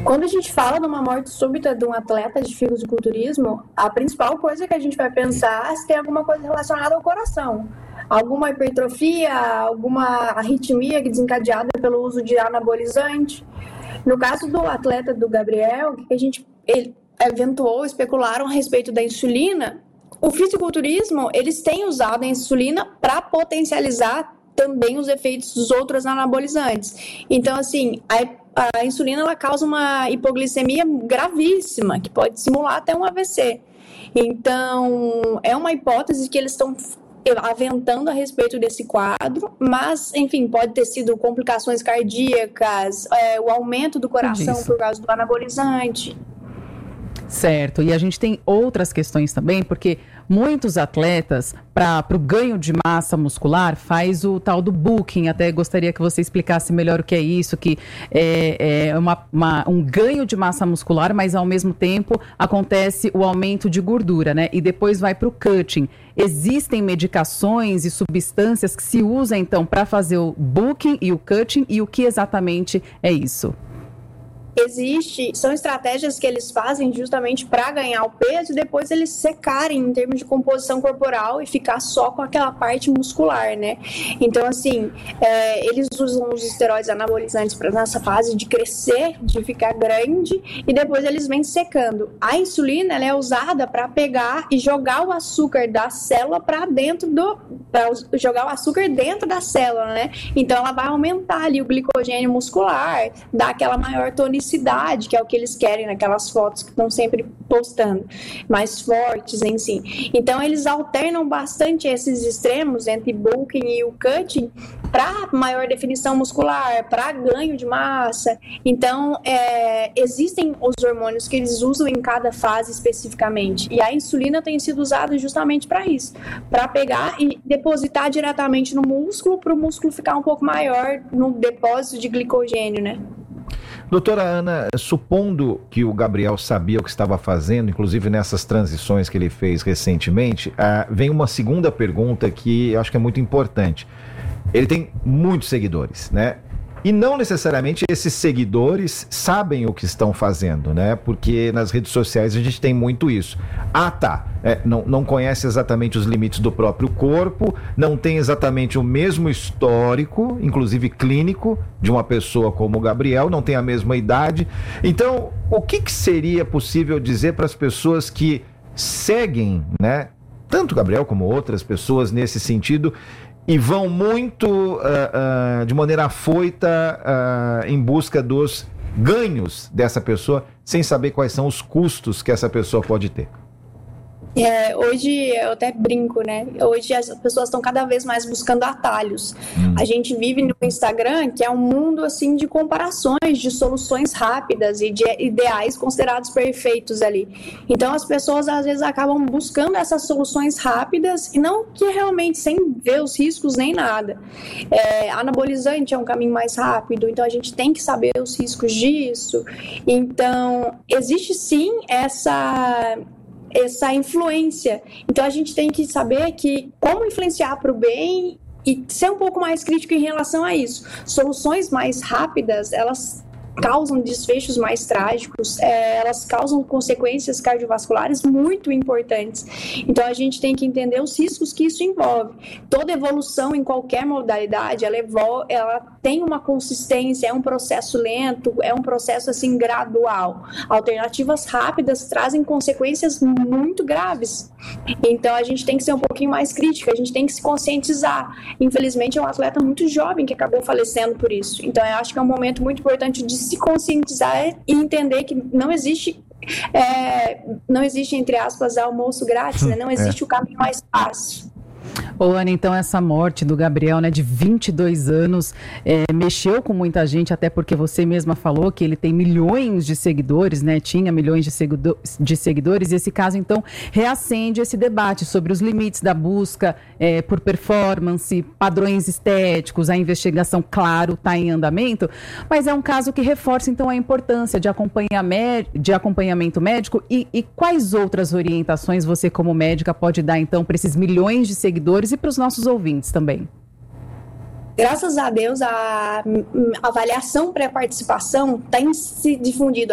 Quando a gente fala de uma morte súbita de um atleta de fisiculturismo, a principal coisa que a gente vai pensar é se tem alguma coisa relacionada ao coração. Alguma hipertrofia, alguma arritmia desencadeada pelo uso de anabolizante. No caso do atleta do Gabriel, ele especularam a respeito da insulina. O fisiculturismo, eles têm usado a insulina para potencializar também os efeitos dos outros anabolizantes. Então, assim, a insulina ela causa uma hipoglicemia gravíssima, que pode simular até um AVC. Então, é uma hipótese que eles estão aventando a respeito desse quadro, mas, enfim, pode ter sido complicações cardíacas, o aumento do coração por causa do anabolizante. Certo, e a gente tem outras questões também, porque muitos atletas, para o ganho de massa muscular, faz o tal do bulking. Até gostaria que você explicasse melhor o que é isso, que é um ganho de massa muscular, mas ao mesmo tempo acontece o aumento de gordura, né? E depois vai para o cutting. Existem medicações e substâncias que se usam, então, para fazer o bulking e o cutting, e o que exatamente é isso? São estratégias que eles fazem justamente para ganhar o peso e depois eles secarem em termos de composição corporal e ficar só com aquela parte muscular, né? Então, assim, eles usam os esteroides anabolizantes nessa fase de crescer, de ficar grande, e depois eles vêm secando. A insulina, ela é usada para pegar e jogar o açúcar da célula para jogar o açúcar dentro da célula, né? Então, ela vai aumentar ali o glicogênio muscular, dar aquela maior tonicidade, que é o que eles querem naquelas fotos que estão sempre postando, mais fortes em si. Então, eles alternam bastante esses extremos entre bulking e o cutting para maior definição muscular, para ganho de massa. Então, existem os hormônios que eles usam em cada fase especificamente. E a insulina tem sido usada justamente para isso, para pegar e depositar diretamente no músculo, para o músculo ficar um pouco maior no depósito de glicogênio, né? Doutora Ana, supondo que o Gabriel sabia o que estava fazendo, inclusive nessas transições que ele fez recentemente, vem uma segunda pergunta que eu acho que é muito importante. Ele tem muitos seguidores, né? E não necessariamente esses seguidores sabem o que estão fazendo, né? Porque nas redes sociais a gente tem muito isso. Não conhece exatamente os limites do próprio corpo, não tem exatamente o mesmo histórico, inclusive clínico, de uma pessoa como o Gabriel, não tem a mesma idade. Então, o que seria possível dizer para as pessoas que seguem, né? Tanto o Gabriel como outras pessoas nesse sentido, e vão muito de maneira afoita em busca dos ganhos dessa pessoa, sem saber quais são os custos que essa pessoa pode ter. Hoje eu até brinco, né? Hoje as pessoas estão cada vez mais buscando atalhos. A gente vive no Instagram, que é um mundo assim de comparações, de soluções rápidas e de ideais considerados perfeitos ali. Então as pessoas às vezes acabam buscando essas soluções rápidas e não que realmente sem ver os riscos nem nada. Anabolizante é um caminho mais rápido, então a gente tem que saber os riscos disso. Então existe sim essa influência. Então a gente tem que saber como influenciar para o bem e ser um pouco mais crítico em relação a isso. Soluções mais rápidas, elas causam desfechos mais trágicos, elas causam consequências cardiovasculares muito importantes. Então a gente tem que entender os riscos que isso envolve. Toda evolução em qualquer modalidade, ela tem uma consistência, é um processo lento, é um processo assim gradual. Alternativas rápidas trazem consequências muito graves. Então a gente tem que ser um pouquinho mais crítica, a gente tem que se conscientizar. Infelizmente é um atleta muito jovem que acabou falecendo por isso. Então eu acho que é um momento muito importante de se conscientizar e entender que não existe, entre aspas, almoço grátis, né? Não existe o caminho mais fácil. Ô, Ana, então essa morte do Gabriel, né, de 22 anos, mexeu com muita gente, até porque você mesma falou que ele tem milhões de seguidores, né, tinha milhões de seguidores, e esse caso, então, reacende esse debate sobre os limites da busca por performance, padrões estéticos, a investigação, claro, está em andamento, mas é um caso que reforça, então, a importância de acompanhamento médico e quais outras orientações você, como médica, pode dar, então, para esses milhões de seguidores e para os nossos ouvintes também? Graças a Deus, a avaliação pré-participação tem se difundido